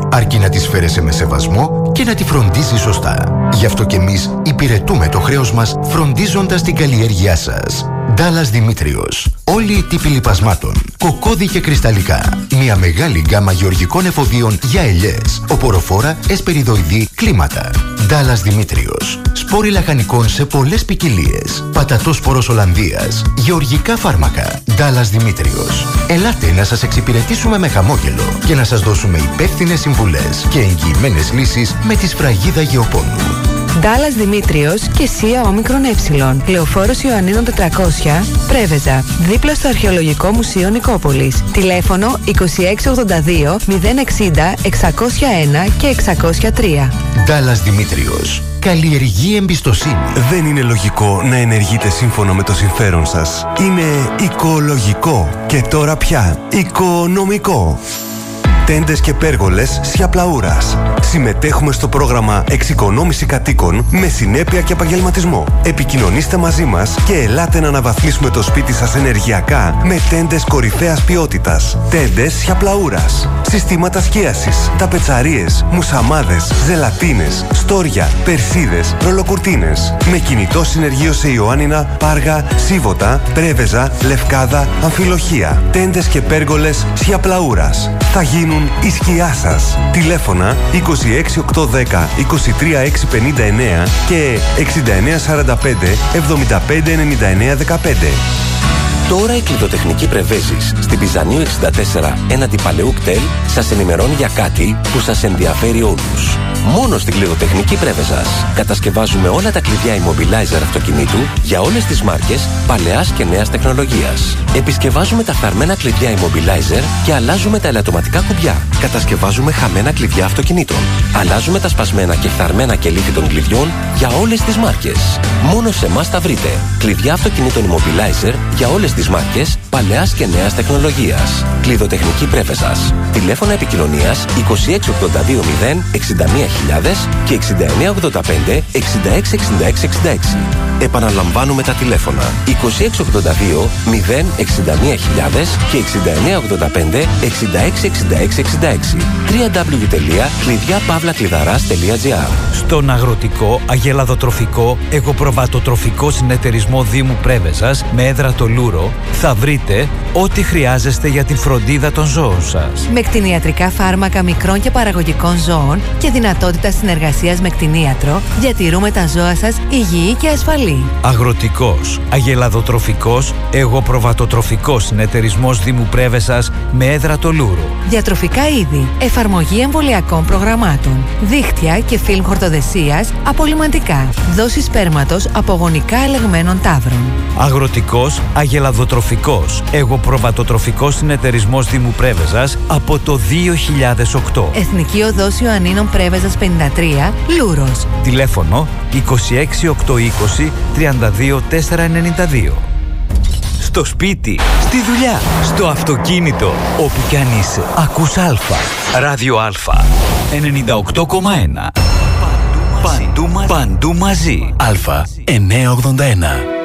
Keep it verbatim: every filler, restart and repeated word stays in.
αρκεί να τις φέρεσαι με σεβασμό και να τη φροντίζεις σωστά. Γι' αυτό και εμείς υπηρετούμε το χρέος μας φροντίζοντας την καλλιέργειά σας. Ντάλλας Δημήτριος. Όλοι οι τύποι λιπασμάτων, κοκόδι και κρυσταλλικά. Μια μεγάλη γκάμα γεωργικών εφοδίων για ελιές, οποροφόρα, εσπεριδοειδή, κλίματα. Ντάλλας Δημήτριος. Σπόροι λαχανικών σε πολλές ποικιλίες. Πατατόσπορος Ολλανδίας. Γεωργικά φάρμακα. Ντάλλας Δημήτριος. Ελάτε να σας εξυπηρετήσουμε με χαμόγελο και να σας δώσουμε υπεύθυνες συμβουλές και εγγυημένες λύσεις με τη σφραγίδα γεωπόνου. Ντάλλας Δημήτριος και ΣΥΑ Όμικρον Ε. Λεωφόρος Ιωαννίνων τετρακόσια, Πρέβεζα. Δίπλα στο Αρχαιολογικό Μουσείο Νικόπολης. Τηλέφωνο είκοσι έξι ογδόντα δύο μηδέν εξήντα εξακόσια ένα και εξακόσια τρία. Ντάλλας Δημήτριος. Καλλιεργεί εμπιστοσύνη. Δεν είναι λογικό να ενεργείτε σύμφωνα με το συμφέρον σας. Είναι οικολογικό και τώρα πια οικονομικό. Τέντες και πέργολες Σιαπλαούρας. Συμμετέχουμε στο πρόγραμμα Εξοικονόμηση Κατοίκων με συνέπεια και επαγγελματισμό. Επικοινωνήστε μαζί μας και ελάτε να αναβαθμίσουμε το σπίτι σας ενεργειακά με τέντες κορυφαίας ποιότητας. Τέντες Σιαπλαούρας. Συστήματα σκίασης, ταπετσαρίες, μουσαμάδες, ζελατίνες, στόρια, περσίδες, ρολοκουρτίνες. Με κινητό συνεργείο σε Ιωάννινα, Πάργα, Σίβωτα, Πρέβεζα, Λευκάδα, Αμφιλοχεία. Τέντες και πέργολες Σιαπλαούρας. Θα γίνουν η σκιά σας. Τηλέφωνα είκοσι έξι οκτακόσια δέκα είκοσι τρία εξακόσια πενήντα εννέα και εξήντα εννέα σαράντα πέντε εβδομήντα πέντε ενενήντα εννέα δεκαπέντε. Τώρα η κλειδοτεχνική Πρεβέζης στην Πιζανίου εξήντα τέσσερα έναντι Παλαιού κτέλ σας ενημερώνει για κάτι που σας ενδιαφέρει όλους. Μόνο στην κλειδοτεχνική Πρέβεζας κατασκευάζουμε όλα τα κλειδιά immobilizer αυτοκινήτου για όλες τις μάρκες παλαιάς και νέας τεχνολογίας. Επισκευάζουμε τα φθαρμένα κλειδιά immobilizer και αλλάζουμε τα ελαττωματικά κουμπιά. Κατασκευάζουμε χαμένα κλειδιά αυτοκινήτων. Αλλάζουμε τα σπασμένα και φθαρμένα κελίθη των κλειδιών για όλες τις μάρκες. Μόνο σε εμάς τα βρείτε. Κλειδιά αυτοκινήτων immobilizer για όλες τις μάρκες παλαιάς και νέας τεχνολογίας. Κλειδοτεχνική Πρέβεζας. Τηλέφωνα επικοινωνίας είκοσι έξι ογδόντα δύο μηδέν εξήντα μία χιλιάδες και εξήντα εννέα ογδόντα πέντε εξήντα έξι εξήντα έξι εξήντα έξι. Επαναλαμβάνουμε τα τηλέφωνα είκοσι έξι ογδόντα δύο μηδέν εξήντα μία χιλιάδες και εξήντα εννέα ογδόντα πέντε εξήντα έξι εξήντα έξι εξήντα έξι. double-u double-u double-u τελεία κλειδιά παύλα κλειδαράς τελεία τζι άρ. Στον αγροτικό, αγελαδοτροφικό, εγωπροβατοτροφικό συνεταιρισμό Δήμου Πρέβεζας με έδρα το Λούρο θα βρείτε ό,τι χρειάζεστε για τη φροντίδα των ζώων σας. Με κτηνιατρικά φάρμακα μικρών και παραγωγικών ζώων και δυνατότητα συνεργασίας με κτηνίατρο, διατηρούμε τα ζώα σας υγιή και ασφαλή. Αγροτικός, αγελαδοτροφικός, εγωπροβατοτροφικός συνεταιρισμός Δήμου Πρέβεζας με έδρα το Λούρο. Διατροφικά είδη, εφαρμογή εμβολιακών προγραμμάτων, δίχτυα και φιλμ χορτοδεσίας, απολυμαντικά, δόση σπέρματος από γονικά ελεγμένων ταύρων. Αγροτικός, αγελαδοτροφικός, εγωπροβατοτροφικός συνεταιρισμός Δήμου Πρέβεζας από το δύο χιλιάδες οκτώ. Εθνική Οδός Ιωαννίνων Πρέβεζας πενήντα τρία, Λούρος. Τηλέφωνο είκοσι έξι οκτακόσια είκοσι τριάντα δύο τετρακόσια ενενήντα δύο. Στο σπίτι, στη δουλειά, στο αυτοκίνητο, όπου κι αν είσαι, ακούς Αλφα. Ράδιο Αλφα, ενενήντα οκτώ κόμμα ένα. Παντού μαζί. Παντού μαζί. Αλφα, εννιακόσια ογδόντα ένα.